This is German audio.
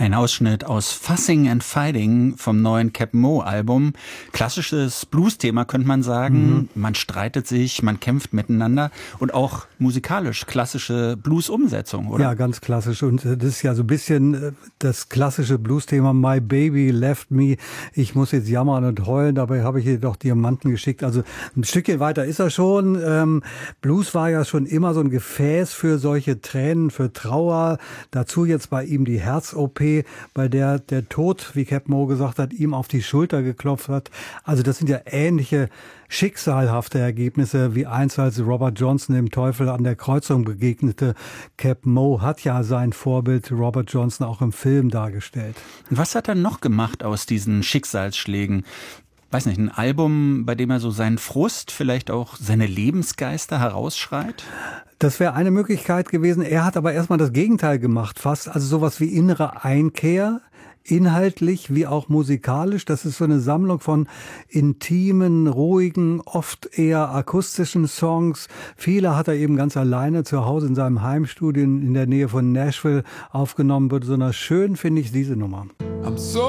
Ein Ausschnitt aus Fussing and Fighting vom neuen Cap'n Mo Album. Klassisches Blues-Thema könnte man sagen. Man streitet sich, man kämpft miteinander und auch musikalisch klassische Blues-Umsetzung, oder? Ja, ganz klassisch. Und das ist ja so ein bisschen das klassische Blues-Thema My Baby Left Me. Ich muss jetzt jammern und heulen, dabei habe ich ihr doch Diamanten geschickt. Also ein Stückchen weiter ist er schon. Blues war ja schon immer so ein Gefäß für solche Tränen, für Trauer. Dazu jetzt bei ihm die Herz-OP, bei der der Tod, wie Cap'n Mo gesagt hat, ihm auf die Schulter geklopft hat. Also das sind ja ähnliche schicksalhafte Ergebnisse, wie einst als Robert Johnson dem Teufel an der Kreuzung begegnete. Cap'n Mo hat ja sein Vorbild Robert Johnson auch im Film dargestellt. Und was hat er noch gemacht aus diesen Schicksalsschlägen? Weiß nicht, ein Album, bei dem er so seinen Frust, vielleicht auch seine Lebensgeister herausschreit? Das wäre eine Möglichkeit gewesen. Er hat aber erstmal das Gegenteil gemacht, fast. Also sowas wie innere Einkehr, inhaltlich wie auch musikalisch. Das ist so eine Sammlung von intimen, ruhigen, oft eher akustischen Songs. Viele hat er eben ganz alleine zu Hause in seinem Heimstudio in der Nähe von Nashville aufgenommen. Besonders schön finde ich diese Nummer. I'm so